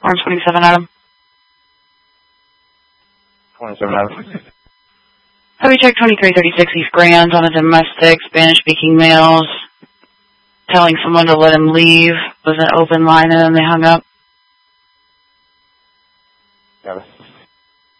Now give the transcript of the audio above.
Orange 27, Adam. 27 Adam. Heavy check 2336 East Grand on a domestic, Spanish-speaking males. Telling someone to let him leave. Was an open line and then they hung up.